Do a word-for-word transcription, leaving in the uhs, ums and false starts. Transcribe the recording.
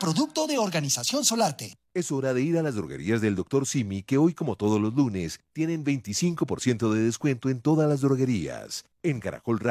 producto de Organización Solarte. Es hora de ir a las droguerías del doctor Simi, que hoy, como todos los lunes, tienen veinticinco por ciento de descuento en todas las droguerías. En Caracol